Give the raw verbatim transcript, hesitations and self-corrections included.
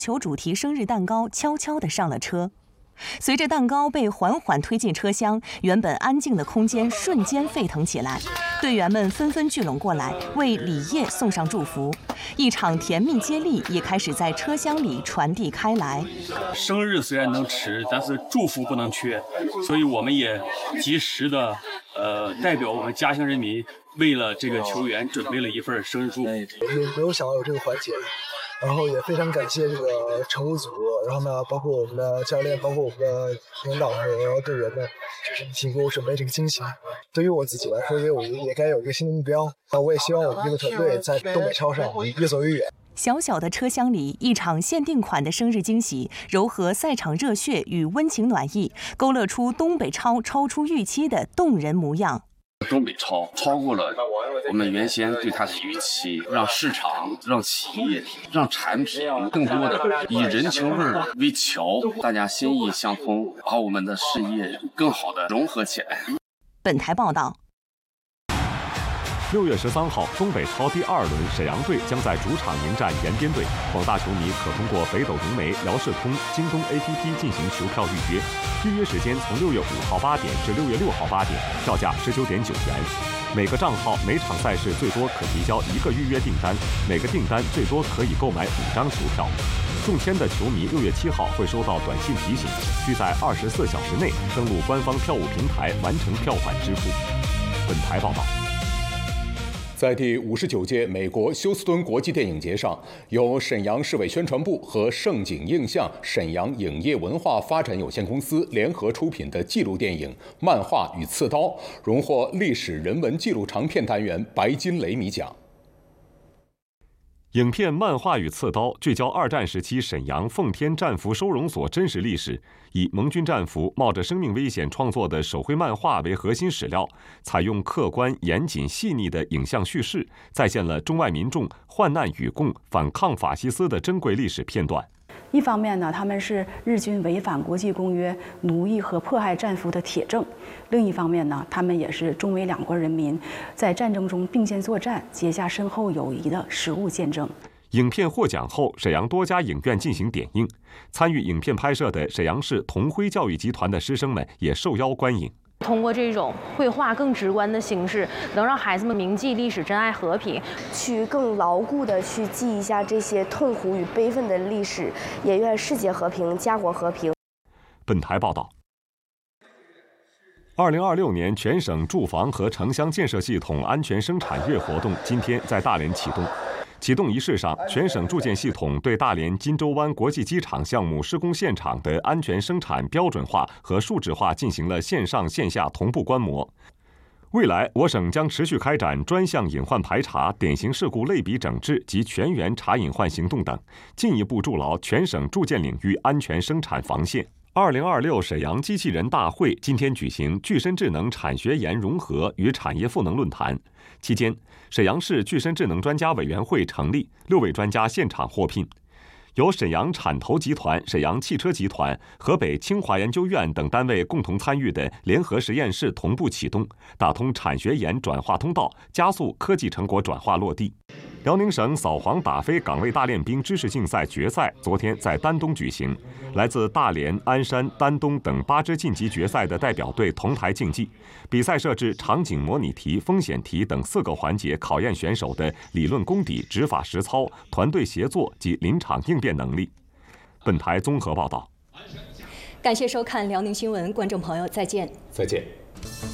球主题生日蛋糕悄悄地上了车。随着蛋糕被缓缓推进车厢，原本安静的空间瞬间沸腾起来，队员们纷纷聚拢过来，为李烨送上祝福。一场甜蜜接力也开始在车厢里传递开来。 生日虽然能迟，但是祝福不能缺，所以我们也及时的，呃，代表我们家乡人民，为了这个球员准备了一份生日祝福。 也没有想到有这个环节。然后也非常感谢这个乘务组，然后呢，包括我们的教练，包括我们的领导们，然后队员们，就是一起给我准备这个惊喜。对于我自己来说，因为我也该有一个新的目标，那我也希望我们这个团队在东北超上越走越远。 小小的车厢里，一场限定款的生日惊喜，糅合赛场热血与温情暖意，勾勒出东北超超出预期的动人模样。 东北超超过了我们原先对它的预期，让市场、让企业、让产品更多的以人情味为桥，大家心意相通，把我们的事业更好的融合起来。 本台报道。 六月十三号，东北超第二轮，沈阳队将在主场迎战延边队。广大球迷可通过北斗融媒、辽视通、京东 A P P 进行球票预约。预约时间从六月五号八点至六月六号八点，票价十九点九元。每个账号每场赛事最多可提交一个预约订单，每个订单最多可以购买五张球票。中签的球迷六月七号会收到短信提醒，需在二十四小时内登录官方票务平台完成票款支付。本台报道。 在第五十九届美国休斯敦国际电影节上，由沈阳市委宣传部和盛景映像沈阳影业文化发展有限公司联合出品的纪录电影《漫画与刺刀》荣获历史人文纪录长片单元白金雷米奖。 影片《漫画与刺刀》聚焦二战时期沈阳奉天战俘收容所真实历史，以盟军战俘冒着生命危险创作的手绘漫画为核心史料，采用客观、严谨、细腻的影像叙事，再现了中外民众患难与共、反抗法西斯的珍贵历史片段。 一方面呢，他们是日军违反国际公约、奴役和迫害战俘的铁证；另一方面呢，他们也是中美两国人民在战争中并肩作战、结下深厚友谊的实物见证。 影片获奖后，沈阳多家影院进行点映，参与影片拍摄的沈阳市同辉教育集团的师生们也受邀观影。 通过这种绘画更直观的形式，能让孩子们铭记历史、珍爱和平， 去更牢固地去记一下这些痛苦与悲愤的历史，也愿世界和平，家国和平。 本台报道。二零二六年全省住房和城乡建设系统安全生产月活动今天在大连启动。启动仪式上，全省住建系统对大连金州湾国际机场项目施工现场的安全生产标准化和数字化进行了线上线下同步观摩。未来，我省将持续开展专项隐患排查、典型事故类比整治及全员查隐患行动等，进一步筑牢全省住建领域安全生产防线。二零二六沈阳机器人大会今天举行具身智能产学研融合与产业赋能论坛，期间，沈阳市具身智能专家委员会成立，六位专家现场获聘，由沈阳产投集团、沈阳汽车集团、河北清华研究院等单位共同参与的联合实验室同步启动，打通产学研转化通道，加速科技成果转化落地。辽宁省扫黄打非岗位大练兵知识竞赛决赛昨天在丹东举行，来自大连、鞍山、丹东等八支晋级决赛的代表队同台竞技。比赛设置场景模拟题、风险题等四个环节，考验选手的理论功底、执法实操、团队协作及临场应变能力。本台综合报道。 感谢收看辽宁新闻，观众朋友再见。 再见。